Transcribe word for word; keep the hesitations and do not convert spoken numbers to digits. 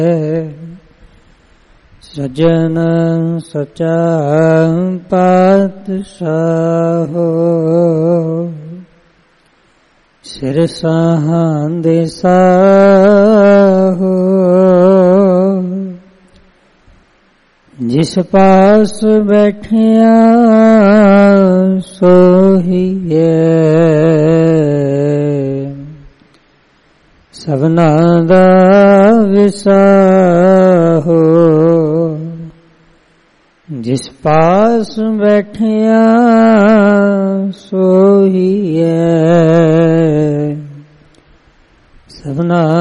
ਸਜਣ ਸਚਾ ਪਾਤਸ਼ਾਹੋ, ਸਿਰ ਸਾਹਾਂਦੇ ਸਾਹੋ, ਜਿਸ ਪਾਸ ਬੈਠਿਆ ਸੋਹੀਏ, ਸਭਨਾ ਦਾ ਵਿਸਾਹੋ, ਜਿਸ ਪਾਸ ਬੈਠਿਆ ਸੋਹੀਏ, ਸਭਨਾ